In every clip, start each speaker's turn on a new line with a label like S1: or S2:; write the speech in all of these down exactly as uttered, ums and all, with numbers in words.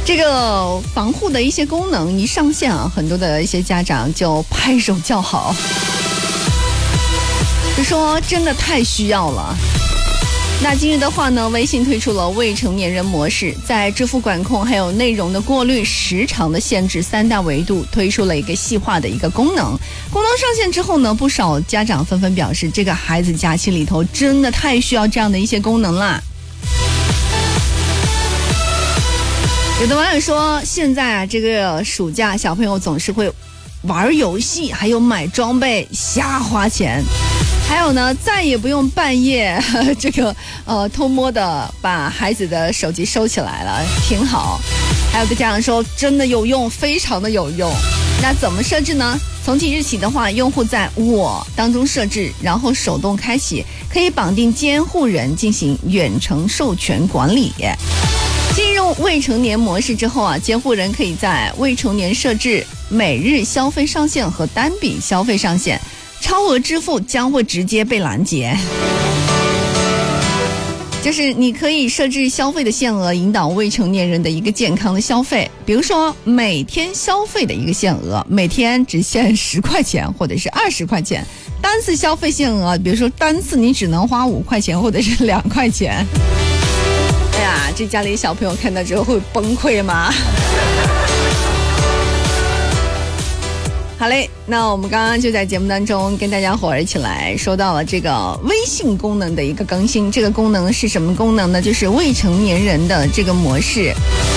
S1: 这个防护的一些功能一上线啊，很多的一些家长就拍手叫好，就说真的太需要了。那今日的话呢，微信推出了未成年人模式，在支付管控还有内容的过滤、时长的限制三大维度推出了一个细化的一个功能。功能上线之后呢，不少家长纷纷表示，这个孩子假期里头真的太需要这样的一些功能啦。有的网友说，现在啊，这个暑假小朋友总是会玩游戏，还有买装备瞎花钱。还有呢，再也不用半夜呵呵这个呃偷摸的把孩子的手机收起来了，挺好。还有的家长说，真的有用，非常的有用。那怎么设置呢？从即日起的话，用户在我当中设置，然后手动开启，可以绑定监护人进行远程授权管理。进入未成年模式之后啊，监护人可以在未成年设置每日消费上限和单笔消费上限。超额支付将会直接被拦截，就是你可以设置消费的限额，引导未成年人的一个健康的消费。比如说每天消费的一个限额，每天只限十块钱或者是二十块钱；单次消费限额，比如说单次你只能花五块钱或者是两块钱。哎呀，这家里小朋友看到之后会崩溃吗？好嘞，那我们刚刚就在节目当中跟大家伙儿一起来说到了这个微信功能的一个更新。这个功能是什么功能呢？就是未成年人的这个模式。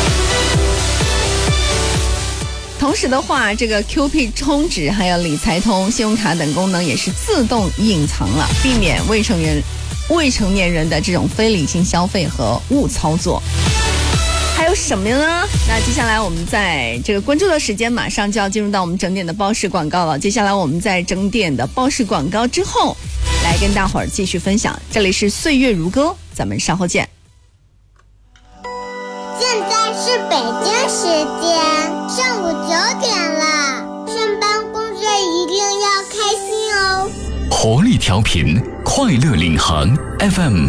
S1: 同时的话，这个 Q P 充值还有理财通、信用卡等功能也是自动隐藏了，避免未成年未成年人的这种非理性消费和误操作。还有什么呢？那接下来我们在这个关注的时间马上就要进入到我们整点的报时广告了。接下来我们在整点的报时广告之后，来跟大伙儿继续分享。这里是岁月如歌，咱们稍后见。
S2: 现在是北京时间上午九点了，上班工作一定要开心哦。
S3: 活力调频，快乐领航 F M